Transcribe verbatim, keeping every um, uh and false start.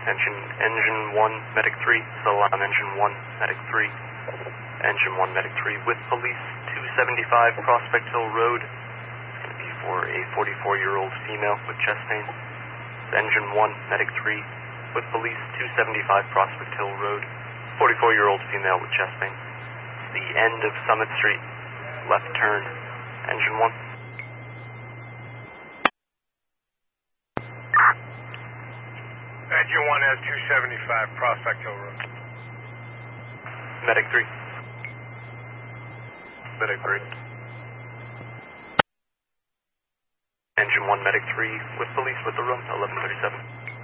Engine, engine one, medic three, still on engine one, medic three. Engine one, medic three, with police, two seventy-five Prospect Hill Road. It's going to be for a forty-four-year-old female with chest pain. Engine one, medic three, with police, two seventy-five Prospect Hill Road. forty-four-year-old female with chest pain. It's the end of Summit Street, left turn, engine one. Engine one has two seventy-five Prospect Hill Road. Medic three. Medic three. Engine one, medic three, with police with the room, eleven thirty-seven.